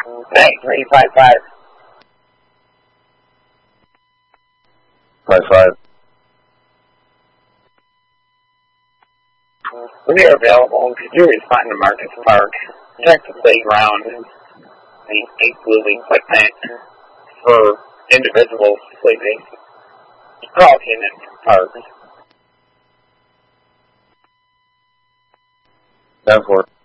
Hey, 355. 55. When you're available, could you respond to Marcus Park? Check the playground, the including equipment for individuals sleeping. Call Kenneth Park. 10-4.